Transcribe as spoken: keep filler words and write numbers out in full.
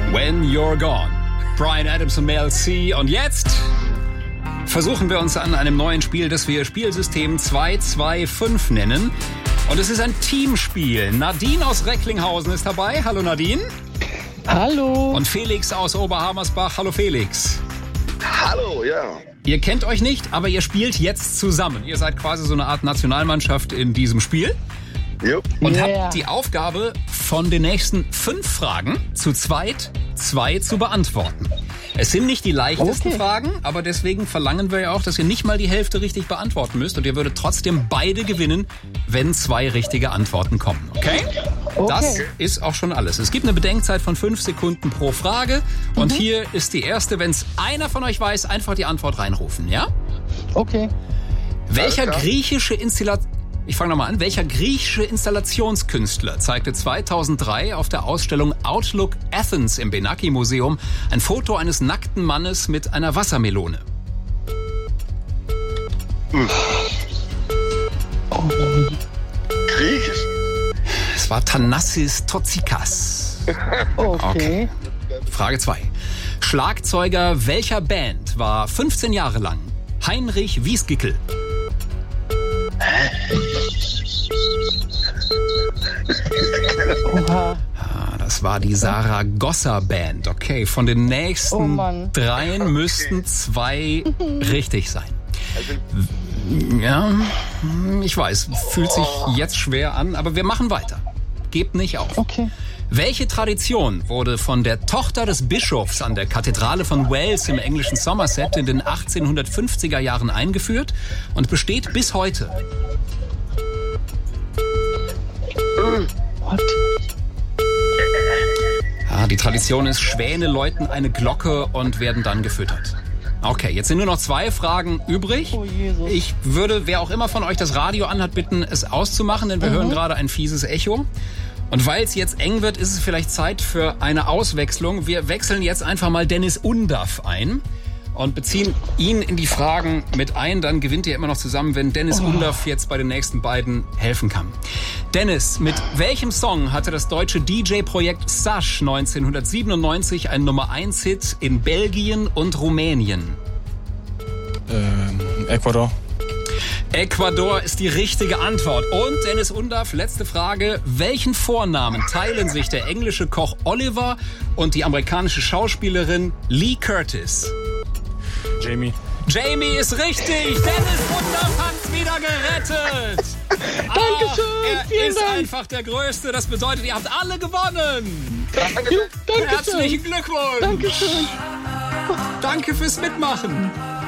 When You're Gone. Bryan Adams und Mel C. Und jetzt versuchen wir uns an einem neuen Spiel, das wir Spielsystem zwei zwei fünf nennen. Und es ist ein Teamspiel. Nadine aus Recklinghausen ist dabei. Hallo Nadine. Hallo. Und Felix aus Oberhammersbach. Hallo Felix. Hallo, ja. Ihr kennt euch nicht, aber ihr spielt jetzt zusammen. Ihr seid quasi so eine Art Nationalmannschaft in diesem Spiel. Jo. Und Yeah. habt die Aufgabe, von den nächsten fünf Fragen zu zweit zwei zu beantworten. Es sind nicht die leichtesten Okay. Fragen, aber deswegen verlangen wir ja auch, dass ihr nicht mal die Hälfte richtig beantworten müsst. Und ihr würdet trotzdem beide gewinnen, wenn zwei richtige Antworten kommen. Okay? Okay. Das ist auch schon alles. Es gibt eine Bedenkzeit von fünf Sekunden pro Frage. Und hier ist die erste. Wenn es einer von euch weiß, einfach die Antwort reinrufen, ja? Okay. Welcher klar. griechische Installation... Ich fange nochmal an. Welcher griechische Installationskünstler zeigte zweitausenddrei auf der Ausstellung Outlook Athens im Benaki-Museum ein Foto eines nackten Mannes mit einer Wassermelone? Griechisch? Es war Thanassis Totsikas. Okay. Frage zwei. Schlagzeuger welcher Band war fünfzehn Jahre lang Heinrich Wiesgickel? Oha. Ah, das war die Saragossa Band. Okay, von den Oh nächsten Mann. dreien müssten zwei richtig sein. Also, Ja, ich weiß, fühlt sich jetzt schwer an, aber wir machen weiter. Gebt nicht auf. Okay. Welche Tradition wurde von der Tochter des Bischofs an der Kathedrale von Wells im englischen Somerset in den achtzehnhundertfünfziger Jahren eingeführt und besteht bis heute? What? Ah, die Tradition ist, Schwäne läuten eine Glocke und werden dann gefüttert. Okay, jetzt sind nur noch zwei Fragen übrig. Oh Jesus. Ich würde, wer auch immer von euch das Radio anhat, bitten, es auszumachen, denn wir hören gerade ein fieses Echo. Und weil es jetzt eng wird, ist es vielleicht Zeit für eine Auswechslung. Wir wechseln jetzt einfach mal Dennis Undaff ein und beziehen ihn in die Fragen mit ein. Dann gewinnt ihr immer noch zusammen, wenn Dennis Undaff jetzt bei den nächsten beiden helfen kann. Dennis, mit welchem Song hatte das deutsche D J-Projekt Sash neunzehnhundertsiebenundneunzig einen Nummer eins Hit in Belgien und Rumänien? Ähm, Ecuador. Ecuador ist die richtige Antwort. Und Dennis Undaff, letzte Frage. Welchen Vornamen teilen sich der englische Koch Oliver und die amerikanische Schauspielerin Lee Curtis? Jamie. Jamie ist richtig. Dennis Undaff hat's wieder gerettet. Dankeschön, Ah, er vielen ist Dank. einfach der Größte. Das bedeutet, ihr habt alle gewonnen. danke. Jo, Dankeschön. Herzlichen Glückwunsch. Dankeschön. Danke fürs Mitmachen.